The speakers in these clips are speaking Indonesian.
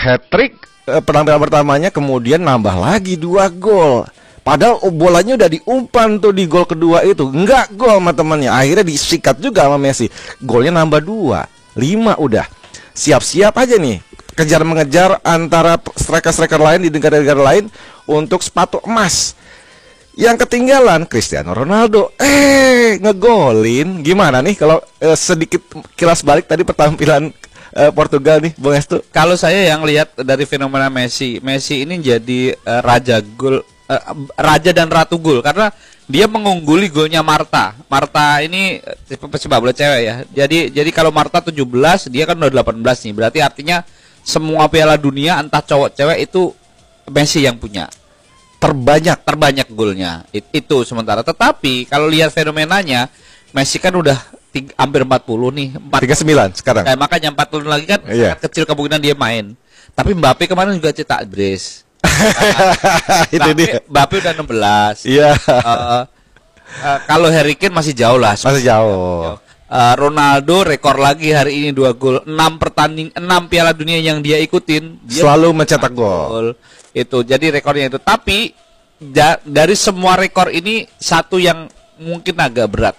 hat-trick penampilan pertamanya, kemudian nambah lagi 2 gol. Padahal bolanya udah diumpan tuh di gol kedua itu. Enggak gol sama temannya. Akhirnya disikat juga sama Messi. Golnya nambah 2, 5 udah. Siap-siap aja nih kejar mengejar antara striker-striker lain di negara-negara lain untuk sepatu emas. Yang ketinggalan Cristiano Ronaldo. Ngegolin. Gimana nih kalau sedikit kilas balik tadi pertampilan Portugal nih, Bung Estu? Kalau saya yang lihat dari fenomena Messi ini jadi raja gol, raja dan ratu gol, karena dia mengungguli golnya Marta. Marta ini sepak bola cewek ya. Jadi kalau Marta 17, dia kan udah 18 nih. Berarti artinya semua Piala Dunia entah cowok cewek itu Messi yang punya. Terbanyak golnya. Itu sementara. Tetapi kalau lihat fenomenanya, Messi kan udah hampir 40 nih, 39 sekarang. Makanya 40 lagi kan sangat kecil kemungkinan dia main. Tapi Mbappe kemarin juga cetak brace. Itu dia. Mbappe udah 16. Iya. Kalau Harry Kane masih jauh lah. Masih jauh. Ronaldo rekor lagi hari ini 2 gol, 6 Piala Dunia yang dia ikutin, dia selalu mencetak gol. Itu jadi rekornya itu. Tapi dari semua rekor ini satu yang mungkin agak berat.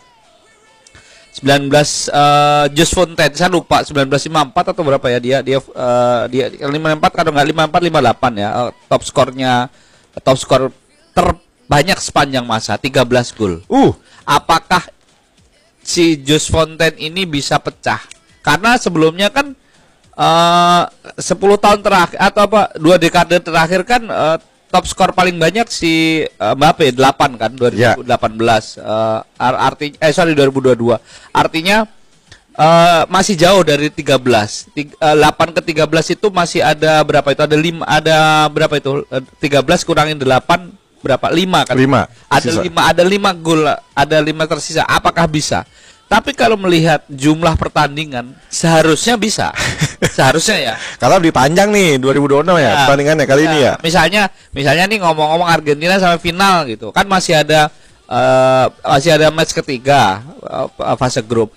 19 Fontaine, saya lupa 1954 atau berapa ya dia 54 kalau nggak 54 58 ya, top skor terbanyak sepanjang masa 13 gol. Apakah si Jules Fontaine ini bisa pecah? Karena sebelumnya kan 10 tahun terakhir atau 2 dekade terakhir kan top skor paling banyak si Mbappe 8 kan 2018. Artinya 2022. Artinya masih jauh dari 13. 8 ke 13 itu masih ada berapa itu? Ada berapa itu? 13 kurangin 8 berapa? 5 kan? 5. Ada 5 gol, ada 5 tersisa. Apakah bisa? Tapi kalau melihat jumlah pertandingan, seharusnya bisa. Seharusnya ya. Kalau dipanjang nih 2026 ya pertandingannya kali ini ya. Misalnya nih ngomong-ngomong Argentina sampai final gitu. Kan masih ada match ketiga fase grup.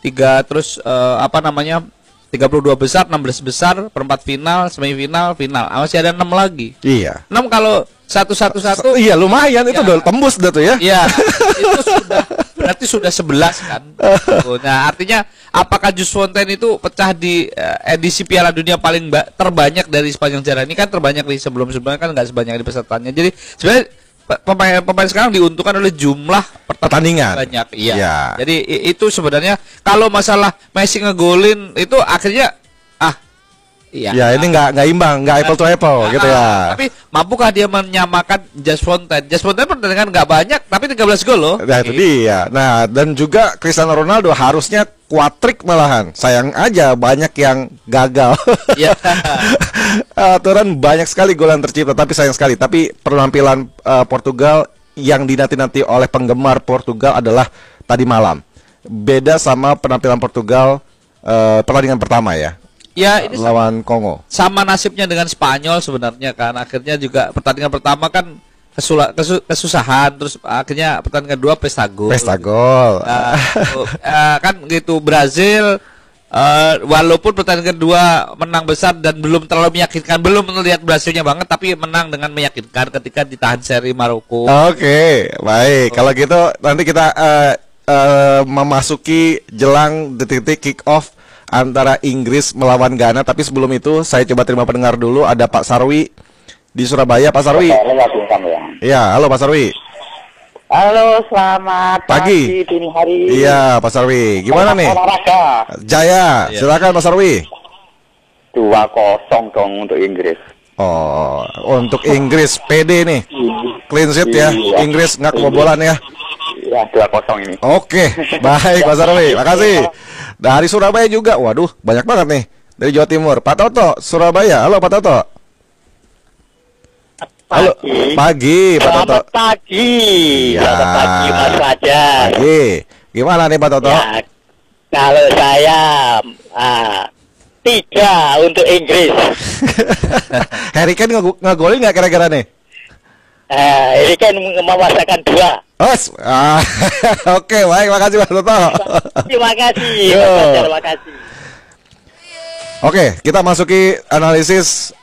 32 besar, 16 besar, perempat final, semifinal, final. Masih ada 6 lagi. Iya. 6 kalau satu. Iya, lumayan itu udah tembus dah tuh ya. Iya. Itu berarti sudah 11 kan. Nah, artinya apakah Jules Fontaine itu pecah di edisi Piala Dunia paling terbanyak dari sepanjang sejarah ini? Kan terbanyak di sebelumnya kan nggak sebanyak di pesertanya. Jadi sebenarnya pemain sekarang diuntungkan oleh jumlah pertandingan banyak. Iya. Jadi itu sebenarnya kalau masalah Messi ngegolin itu akhirnya ya ini nggak imbang, nggak apple to apple gitu ya. Tapi mampukah dia menyamakan Jules Fontaine? Jules Fontaine pertandingan nggak banyak, tapi 13 gol loh. Nah itu dia. Nah dan juga Cristiano Ronaldo harusnya kuatrik malahan. Sayang aja banyak yang gagal. Aturan banyak sekali gol yang tercipta, tapi sayang sekali. Tapi penampilan Portugal yang dinanti-nanti oleh penggemar Portugal adalah tadi malam. Beda sama penampilan Portugal pertandingan pertama ya. Ya, ini lawan Kongo. Sama nasibnya dengan Spanyol sebenarnya kan. Akhirnya juga pertandingan pertama kan kesusahan, terus akhirnya pertandingan kedua pesta gol. Kan gitu. Brazil walaupun pertandingan kedua menang besar dan belum terlalu meyakinkan, belum melihat Brazilnya banget, tapi menang dengan meyakinkan ketika ditahan seri Maroko. Oke, baik. Kalau gitu nanti kita memasuki jelang detik-detik kick off antara Inggris melawan Ghana. Tapi sebelum itu saya coba terima pendengar dulu. Ada Pak Sarwi di Surabaya. Pak Sarwi. Iya, halo Pak Sarwi. Halo, selamat pagi dini hari. Iya, Pak Sarwi. Gimana nih? Olahraga. Jaya, silakan Pak Sarwi. 2-0 dong untuk Inggris. Oh, untuk Inggris PD nih. Clean sheet ya. Inggris nggak kebobolan ya. Ya, 2-0 ini. Oke, baik Pak Sarwi. Makasih. Dari Surabaya juga. Waduh, banyak banget nih. Dari Jawa Timur. Pak Toto, Surabaya. Halo Pak Toto. Halo. Pagi, Pak Toto. Selamat pagi. Selamat pagi Mas Fajar. Pagi. Gimana nih Pak Toto? Ya, kalau saya 3 untuk Inggris. Harry Kane ngegolin nggak kira-kira nih? Ini kan memasakkan 2. Oke, baik, makasih Pak Toto. Terima kasih, Mas Fajar, terima kasih. Oke, kita masuki analisis